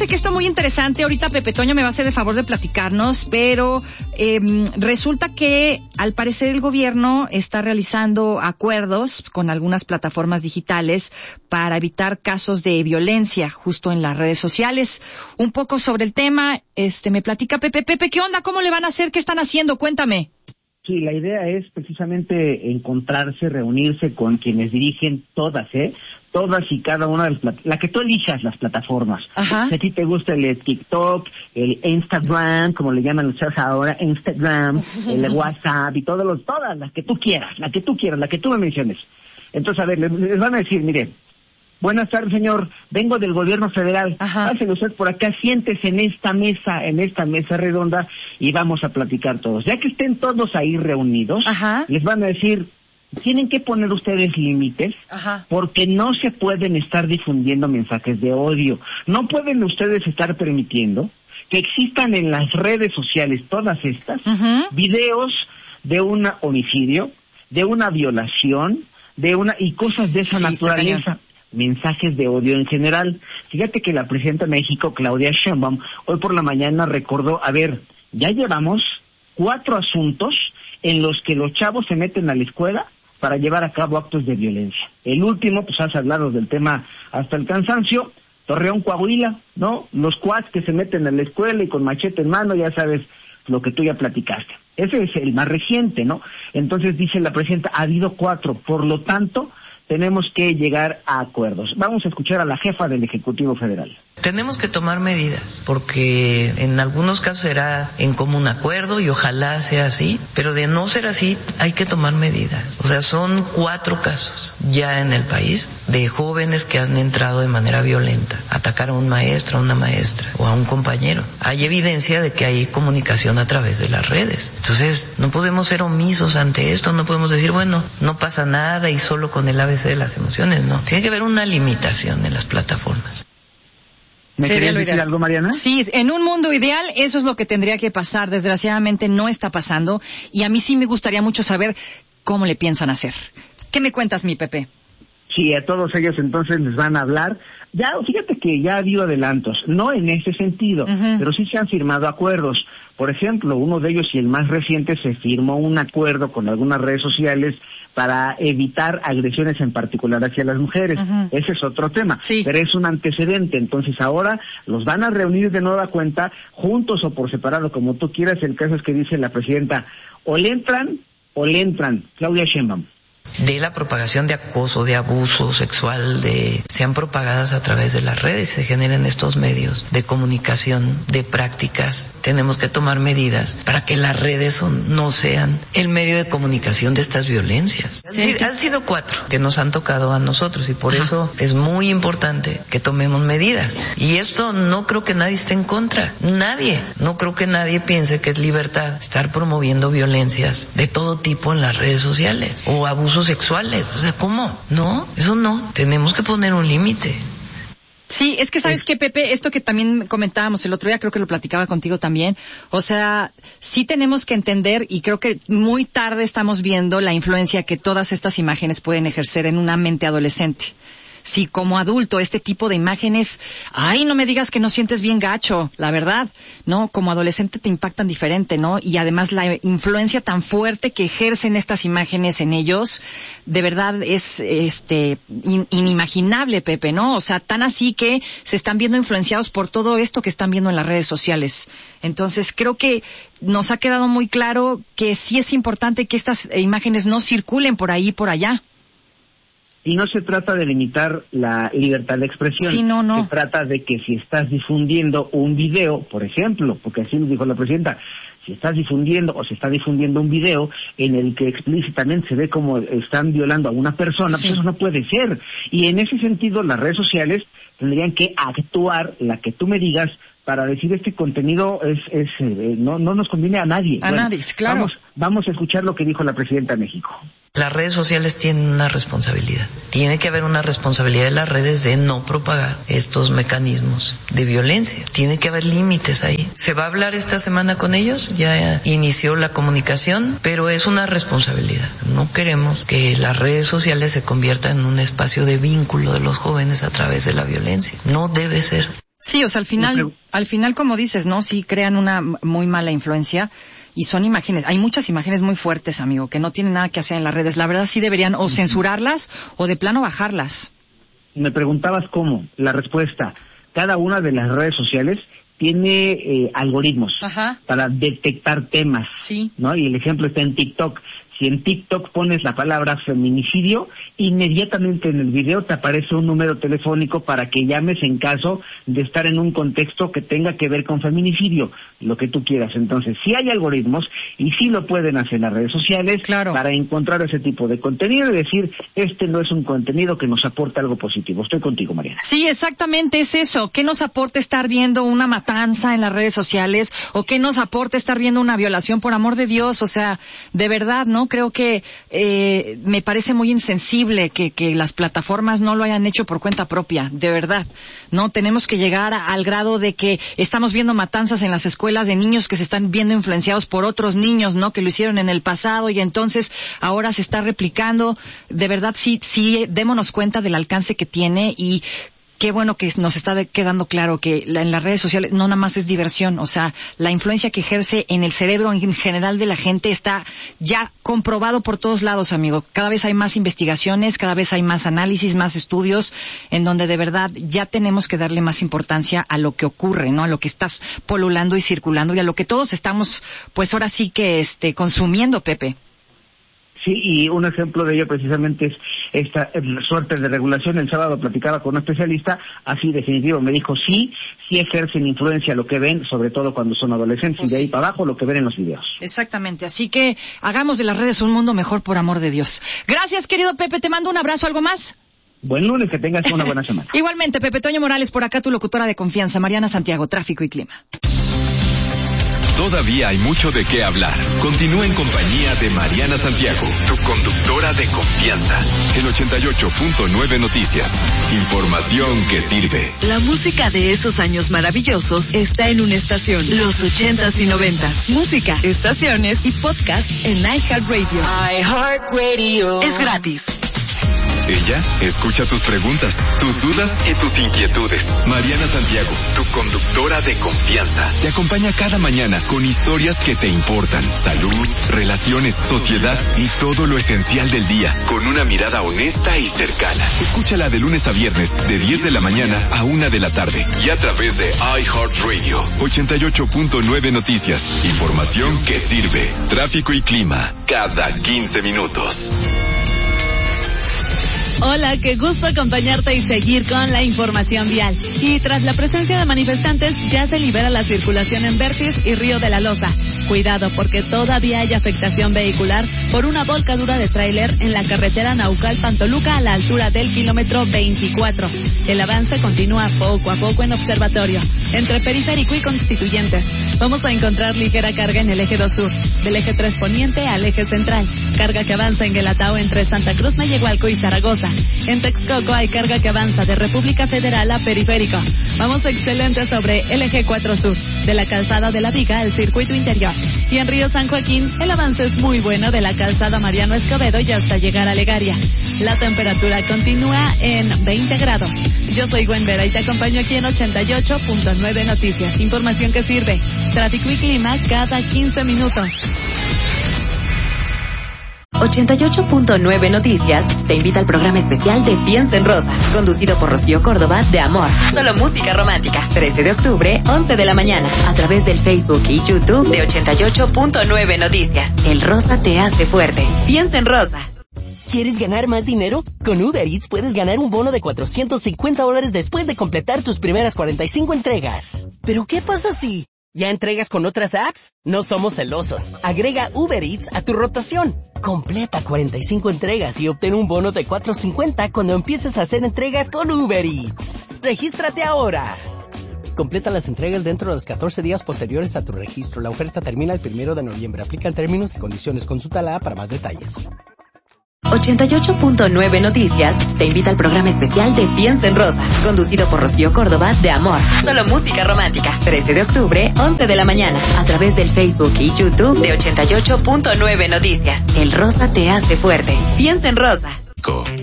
fíjense que esto es muy interesante. Ahorita Pepe Toño me va a hacer el favor de platicarnos, pero resulta que al parecer el gobierno está realizando acuerdos con algunas plataformas digitales para evitar casos de violencia justo en las redes sociales. Un poco sobre el tema, me platica Pepe. Pepe, ¿qué onda? ¿Cómo le van a hacer? ¿Qué están haciendo? Cuéntame. Sí, la idea es precisamente encontrarse, reunirse con quienes dirigen todas y cada una de la que tú elijas las plataformas. Ajá. Si a ti te gusta el TikTok, el Instagram, como le llaman los chavos ahora, Instagram, el WhatsApp y todas las que tú quieras, la que tú me menciones. Entonces, a ver, les van a decir, mire, buenas tardes, señor, vengo del gobierno federal. Pásenle usted por acá, siéntese en esta mesa redonda y vamos a platicar todos. Ya que estén todos ahí reunidos, les van a decir, tienen que poner ustedes límites, porque no se pueden estar difundiendo mensajes de odio. No pueden ustedes estar permitiendo que existan en las redes sociales todas estas videos de un homicidio, de una violación, y cosas de esa naturaleza. Mensajes de odio en general. Fíjate que la presidenta de México, Claudia Sheinbaum, hoy por la mañana recordó, ya llevamos 4 asuntos en los que los chavos se meten a la escuela para llevar a cabo actos de violencia. El último, pues has hablado del tema hasta el cansancio, Torreón, Coahuila, ¿no? Los cuads que se meten a la escuela y con machete en mano, ya sabes lo que tú ya platicaste. Ese es el más reciente, ¿no? Entonces dice la presidenta, ha habido 4, por lo tanto, tenemos que llegar a acuerdos. Vamos a escuchar a la jefa del Ejecutivo Federal. Tenemos que tomar medidas, porque en algunos casos será en común acuerdo y ojalá sea así, pero de no ser así hay que tomar medidas. O sea, son 4 casos ya en el país de jóvenes que han entrado de manera violenta, atacar a un maestro, a una maestra o a un compañero. Hay evidencia de que hay comunicación a través de las redes. Entonces, no podemos ser omisos ante esto, no podemos decir, bueno, no pasa nada y solo con el ABC de las emociones, no. Tiene que haber una limitación en las plataformas. ¿Me querías decir algo, Mariana? Sí, en un mundo ideal eso es lo que tendría que pasar. Desgraciadamente no está pasando y a mí sí me gustaría mucho saber cómo le piensan hacer. ¿Qué me cuentas, mi Pepe? Sí, a todos ellos entonces les van a hablar. Ya, fíjate que ya ha habido adelantos, no en ese sentido, pero sí se han firmado acuerdos. Por ejemplo, uno de ellos y el más reciente, se firmó un acuerdo con algunas redes sociales para evitar agresiones en particular hacia las mujeres. Ese es otro tema, pero es un antecedente. Entonces ahora los van a reunir de nueva cuenta, juntos o por separado, como tú quieras. El caso es que dice la presidenta, o le entran, Claudia Sheinbaum. De la propagación de acoso, de abuso sexual, sean propagadas a través de las redes, se generan estos medios de comunicación, de prácticas. Tenemos que tomar medidas para que las redes no sean el medio de comunicación de estas violencias. Han sido 4 que nos han tocado a nosotros y por eso es muy importante que tomemos medidas. Y esto no creo que nadie esté en contra. No creo que nadie piense que es libertad estar promoviendo violencias de todo tipo en las redes sociales o abusos sexuales. O sea, ¿cómo? No, eso no. Tenemos que poner un límite. Sí, es que sabes que, Pepe, esto que también comentábamos el otro día, creo que lo platicaba contigo también, o sea, sí tenemos que entender, y creo que muy tarde estamos viendo la influencia que todas estas imágenes pueden ejercer en una mente adolescente. Si como adulto este tipo de imágenes, no me digas que no sientes bien gacho, la verdad, ¿no? Como adolescente te impactan diferente, ¿no? Y además la influencia tan fuerte que ejercen estas imágenes en ellos, de verdad es inimaginable, Pepe, ¿no? O sea, tan así que se están viendo influenciados por todo esto que están viendo en las redes sociales. Entonces, creo que nos ha quedado muy claro que sí es importante que estas imágenes no circulen por ahí y por allá. Y no se trata de limitar la libertad de expresión. Sí, no. Se trata de que si estás difundiendo un video, por ejemplo, porque así nos dijo la presidenta, si estás difundiendo o se está difundiendo un video en el que explícitamente se ve como están violando a una persona, pues eso no puede ser. Y en ese sentido, las redes sociales tendrían que actuar, la que tú me digas, para decir este contenido no nos conviene a nadie. Nadie, claro. Vamos a escuchar lo que dijo la presidenta de México. Las redes sociales tienen una responsabilidad. Tiene que haber una responsabilidad de las redes de no propagar estos mecanismos de violencia. Tiene que haber límites ahí. Se va a hablar esta semana con ellos, ya inició la comunicación, pero es una responsabilidad. No queremos que las redes sociales se conviertan en un espacio de vínculo de los jóvenes a través de la violencia. No debe ser. Sí, o sea, al final, como dices, ¿no? Sí crean una muy mala influencia y son imágenes, hay muchas imágenes muy fuertes, amigo, que no tienen nada que hacer en las redes. La verdad sí deberían o censurarlas o de plano bajarlas. Me preguntabas cómo. La respuesta, cada una de las redes sociales tiene algoritmos para detectar temas, sí, ¿no? Y el ejemplo está en TikTok. Si en TikTok pones la palabra feminicidio, inmediatamente en el video te aparece un número telefónico para que llames en caso de estar en un contexto que tenga que ver con feminicidio, lo que tú quieras. Entonces, sí hay algoritmos y sí lo pueden hacer las redes sociales, claro, para encontrar ese tipo de contenido y decir, este no es un contenido que nos aporta algo positivo. Estoy contigo, Mariana. Sí, exactamente, es eso. ¿Qué nos aporta estar viendo una matanza en las redes sociales? ¿O qué nos aporta estar viendo una violación? Por amor de Dios, o sea, de verdad, ¿no? Creo que me parece muy insensible que las plataformas no lo hayan hecho por cuenta propia, de verdad. No tenemos que llegar al grado de que estamos viendo matanzas en las escuelas de niños que se están viendo influenciados por otros niños, ¿no? Que lo hicieron en el pasado y entonces ahora se está replicando. De verdad, sí, démonos cuenta del alcance que tiene y qué bueno que nos está quedando claro que en las redes sociales no nada más es diversión, o sea, la influencia que ejerce en el cerebro en general de la gente está ya comprobado por todos lados, amigo. Cada vez hay más investigaciones, cada vez hay más análisis, más estudios, en donde de verdad ya tenemos que darle más importancia a lo que ocurre, ¿no? A lo que está polulando y circulando y a lo que todos estamos, pues ahora sí que consumiendo, Pepe. Sí, y un ejemplo de ello precisamente es esta suerte de regulación. El sábado platicaba con un especialista, así definitivo, me dijo sí ejercen influencia lo que ven, sobre todo cuando son adolescentes, pues, y de ahí para abajo lo que ven en los videos. Exactamente, así que hagamos de las redes un mundo mejor, por amor de Dios. Gracias, querido Pepe, te mando un abrazo. ¿Algo más? Buen lunes, que tengas una buena semana. Igualmente, Pepe. Toño Morales por acá, tu locutora de confianza. Mariana Santiago, Tráfico y Clima. Todavía hay mucho de qué hablar. Continúa en compañía de Mariana Santiago, tu conductora de confianza. En 88.9 Noticias. Información que sirve. La música de esos años maravillosos está en una estación. Los 80s y 90s. Música, estaciones y podcast en iHeartRadio. iHeartRadio. Es gratis. Ella escucha tus preguntas, tus dudas y tus inquietudes. Mariana Santiago, tu conductora de confianza, te acompaña cada mañana con historias que te importan. Salud, relaciones, sociedad y todo lo esencial del día, con una mirada honesta y cercana. Escúchala de lunes a viernes, de 10 de la mañana a 1 de la tarde. Y a través de iHeartRadio, 88.9 Noticias. Información que sirve. Tráfico y clima, cada 15 minutos. Hola, qué gusto acompañarte y seguir con la información vial. Y tras la presencia de manifestantes, ya se libera la circulación en Vértiz y Río de la Loza. Cuidado, porque todavía hay afectación vehicular por una volcadura de tráiler en la carretera Naucalpan-Toluca a la altura del kilómetro 24. El avance continúa poco a poco en Observatorio, entre Periférico y Constituyentes. Vamos a encontrar ligera carga en el eje 2 sur, del eje 3 poniente al eje central. Carga que avanza en Guelatao entre Santa Cruz, Mellehualco y Zaragoza. En Texcoco hay carga que avanza de República Federal a Periférico. Vamos excelente sobre el eje 4 sur, de la calzada de la Viga al circuito interior. Y en Río San Joaquín, el avance es muy bueno de la calzada Mariano Escobedo y hasta llegar a Legaria. La temperatura continúa en 20 grados. Yo soy Gwen Vera y te acompaño aquí en 88.9 Noticias. Información que sirve. Tráfico y clima cada 15 minutos. 88.9 Noticias te invita al programa especial de Piensa en Rosa, conducido por Rocío Córdoba de Amor. Solo música romántica. 13 de octubre, 11 de la mañana, a través del Facebook y YouTube de 88.9 Noticias. El rosa te hace fuerte. Piensa en Rosa. ¿Quieres ganar más dinero? Con Uber Eats puedes ganar un bono de $450 después de completar tus primeras 45 entregas. ¿Pero qué pasa si ya entregas con otras apps? No somos celosos. Agrega Uber Eats a tu rotación. Completa 45 entregas y obtén un bono de $450 cuando empieces a hacer entregas con Uber Eats. ¡Regístrate ahora! Completa las entregas dentro de los 14 días posteriores a tu registro. La oferta termina el 1 de noviembre. Aplican términos y condiciones. Consulta la app para más detalles. 88.9 Noticias te invita al programa especial de Piensa en Rosa, conducido por Rocío Córdoba de Amor. Solo música romántica. 13 de octubre, 11 de la mañana, a través del Facebook y YouTube de 88.9 Noticias. El rosa te hace fuerte. Piensa en Rosa.